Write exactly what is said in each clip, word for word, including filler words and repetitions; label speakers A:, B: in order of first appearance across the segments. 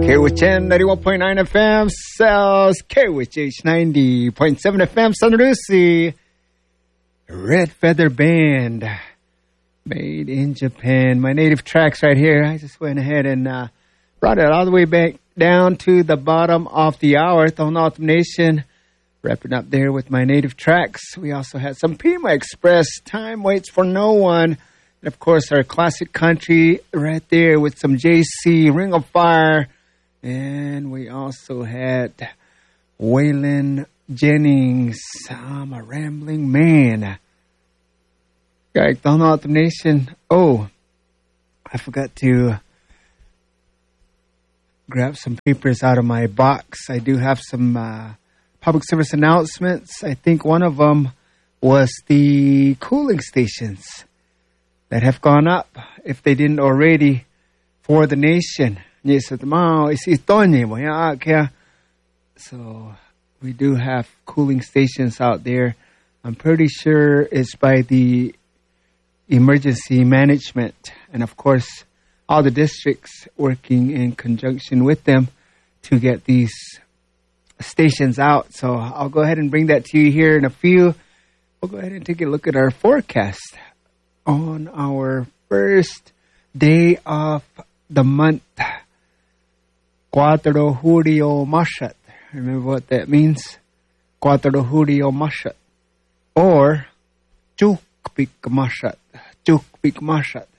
A: K W H N ninety-one point nine F M, South K W H ninety point seven F M, San Lucie. Red Feather Band, made in Japan. My native tracks right here. I just went ahead and uh, brought it all the way back down to the bottom of the hour. Tohono O'odham Nation, wrapping up there with my native tracks. We also had some Pima Express, Time Waits for No One. And, of course, our classic country right there with some J C, Ring of Fire. And we also had Waylon Jennings, I'm a Rambling Man. Right, Tohono O'odham Nation. Oh, I forgot to grab some papers out of my box. I do have some uh, public service announcements. I think one of them was the cooling stations that have gone up, if they didn't already, for the nation. So we do have cooling stations out there. I'm pretty sure it's by the emergency management, and of course all the districts working in conjunction with them to get these stations out. So I'll go ahead and bring that to you here in a few. We'll go ahead and take a look at our forecast on our first day of the month, Cuatro Julio Mashat. Remember what that means? Cuatro Julio Mashat. Or Chukpik Mashat. Chukpik Mashat.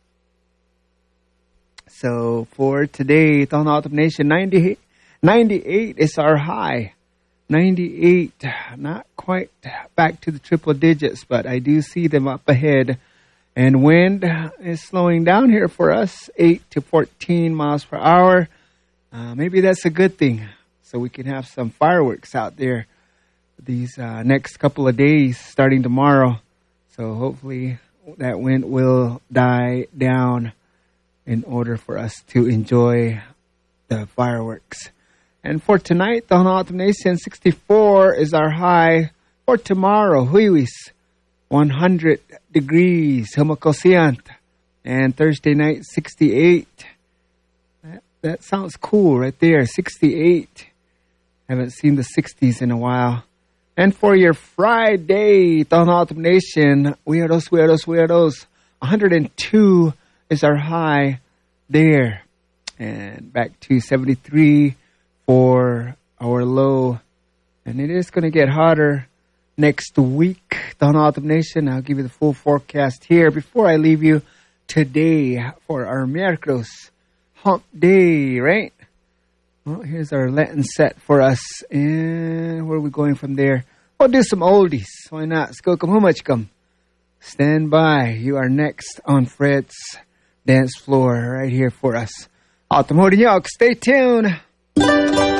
A: So for today, Tohono O'odham Nation, ninety, ninety-eight is our high. ninety-eight, not quite back to the triple digits, but I do see them up ahead. And wind is slowing down here for us, eight to fourteen miles per hour. Uh, maybe that's a good thing, so we can have some fireworks out there these uh, next couple of days, starting tomorrow. So hopefully that wind will die down in order for us to enjoy the fireworks. And for tonight, Tohono O'odham Nation, sixty-four is our high. For tomorrow, Huiwis, one hundred degrees, Humakosiant. And Thursday night, sixty-eight. That, that sounds cool right there, sixty-eight. Haven't seen the sixties in a while. And for your Friday, Tohono O'odham Nation, weirdos, weirdos, weirdos, one hundred two is our high there. And back to seventy-three for our low. And it is going to get hotter next week, Tohono O'odham Nation. I'll give you the full forecast here before I leave you today for our Miércoles Hump Day, right? Well, here's our Latin set for us. And where are we going from there? We'll do some oldies. Why not? Skokum humachkum. Stand by. You are next on Fred's dance floor right here for us. Autumn Hodiyok. Stay tuned.